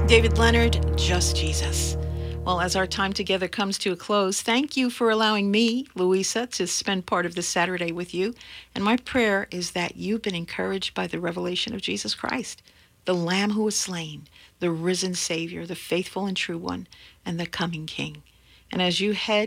David Leonard, Just Jesus. Well, as our time together comes to a close, thank you for allowing me, Louisa, to spend part of this Saturday with you. And my prayer is that you've been encouraged by the revelation of Jesus Christ, the Lamb who was slain, the risen Savior, the faithful and true one, and the coming King. And as you head